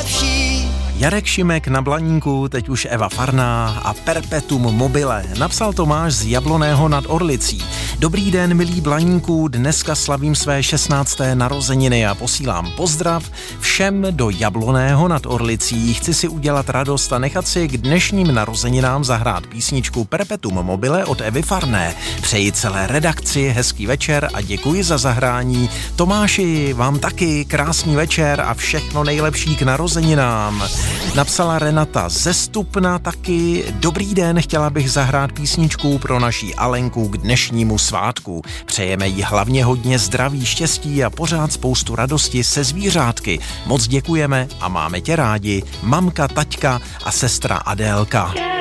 nejlepší. Jarek Šimek na Blaníku, teď už Eva Farná a Perpetuum mobile. Napsal Tomáš z Jabloného nad Orlicí. Dobrý den, milí Blaníku, dneska slavím své 16. narozeniny a posílám pozdrav všem do Jabloného nad Orlicí. Chci si udělat radost a nechat si k dnešním narozeninám zahrát písničku Perpetuum mobile od Evy Farné. Přeji celé redakci hezký večer a děkuji za zahrání. Tomáši, vám taky krásný večer a všechno nejlepší k narozeninám. Napsala Renata ze Stupna taky. Dobrý den, chtěla bych zahrát písničku pro naší Alenku k dnešnímu svátku. Přejeme jí hlavně hodně zdraví, štěstí a pořád spoustu radosti se zvířátky. Moc děkujeme a máme tě rádi. Mamka, taťka a sestra Adélka.